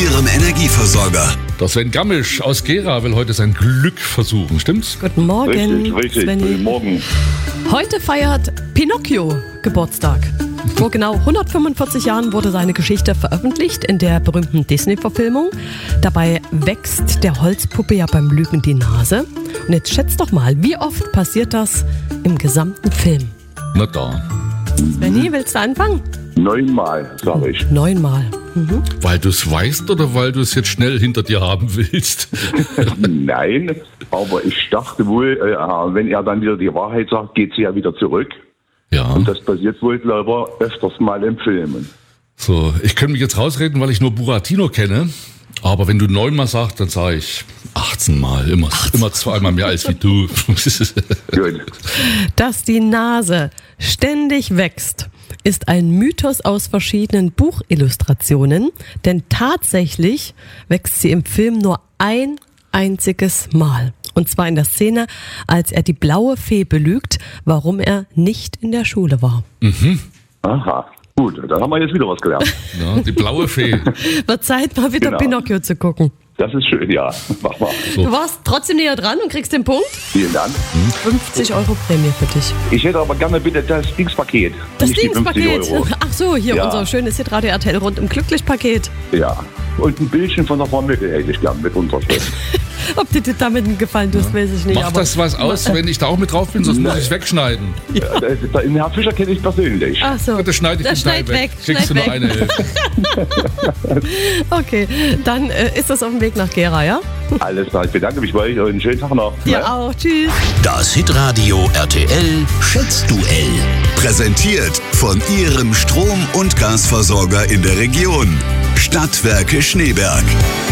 Ihrem Energieversorger. Der Sven Gammisch aus Gera will heute sein Glück versuchen, stimmt's? Guten Morgen, Richtig. Svenny. Guten Morgen. Heute feiert Pinocchio Geburtstag. Vor genau 145 Jahren wurde seine Geschichte veröffentlicht in der berühmten Disney-Verfilmung. Dabei wächst der Holzpuppe ja beim Lügen die Nase. Und jetzt schätzt doch mal, wie oft passiert das im gesamten Film? Na da. Svenny, willst du anfangen? 9-mal, sag ich. 9-mal. Weil du es weißt oder weil du es jetzt schnell hinter dir haben willst? Nein, aber ich dachte wohl, wenn er dann wieder die Wahrheit sagt, geht sie ja wieder zurück. Ja. Und das passiert wohl, glaube ich, öfters mal im Filmen. So, ich könnte mich jetzt rausreden, weil ich nur Buratino kenne. Aber wenn du 9-mal sagst, dann sage ich 18-mal. Immer 2-mal mehr als wie du. Gut. Dass die Nase ständig wächst, ist ein Mythos aus verschiedenen Buchillustrationen, denn tatsächlich wächst sie im Film nur ein einziges Mal. Und zwar in der Szene, als er die blaue Fee belügt, warum er nicht in der Schule war. Aha. Gut, dann haben wir jetzt wieder was gelernt. Ja, die blaue Fee. Wird Zeit, mal wieder Genau. Pinocchio zu gucken. Das ist schön, ja. Mach mal. So. Du warst trotzdem näher dran und kriegst den Punkt. Vielen Dank. 50 Euro Prämie für dich. Ich hätte aber gerne bitte das Dingspaket. Das nicht die 50 Dienstpaket. Euro. Ach so, hier Ja. unser schönes Hitradio RTL rundum Glücklich-Paket. Ja. Und ein Bildchen von der Frau Mückel hätte ich gern mit Unterschrift. Ob dir damit einen Gefallen tust, weiß ich nicht. Macht das was aus, wenn ich da auch mit drauf bin? Sonst muss ich es wegschneiden. Den Herrn Fischer kenne ich persönlich. Ach so. Das schneide ich Das den Teil schneid weg. Schickst du schneid nur weg. eine Hälfte. Okay, dann ist das auf dem Weg nach Gera, ja? Alles klar, ich bedanke mich bei euch und einen schönen Tag noch. Dir auch. Tschüss. Das Hitradio RTL Schätzduell. Präsentiert von Ihrem Strom- und Gasversorger in der Region. Stadtwerke Schneeberg.